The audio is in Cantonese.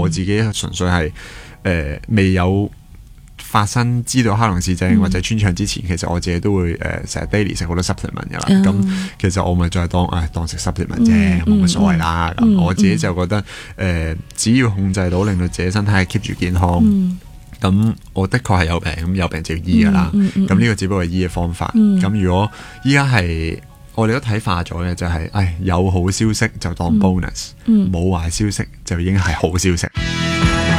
自己純粹係未有發生知道克隆氏症或者穿腸之前，其實我自己都會成日 daily 食好多 supplement 噶啦。咁其實我咪再當食 supplement 啫，冇乜所謂啦。咁我自己就覺得只要控制到令到自己身體係 keep 住健康，咁我的確係有病，咁有病就要醫噶啦。咁呢個只不過係醫嘅方法。咁如果依家係我哋都睇化咗嘅，就係有好消息就當 bonus，冇壞消息就已經係好消息。